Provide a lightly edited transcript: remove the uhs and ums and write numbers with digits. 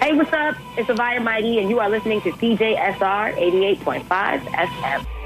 Hey, what's up? It's Avaya Mighty, and you are listening to CJSR 88.5 FM.